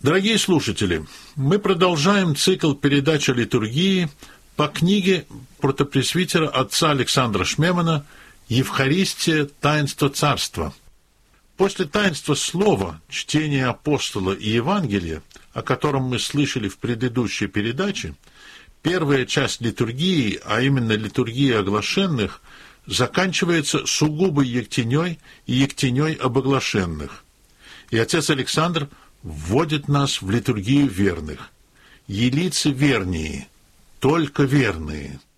Дорогие слушатели, мы продолжаем цикл передач о литургии по книге протопресвитера отца Александра Шмемана «Евхаристия. Таинство Царства». После таинства слова, чтения апостола и Евангелия, о котором мы слышали в предыдущей передаче, первая часть литургии, а именно литургия оглашенных, заканчивается сугубой ектеней и ектеней об оглашенных. И отец Александр вводит нас в литургию верных. Елицы вернее, только верные.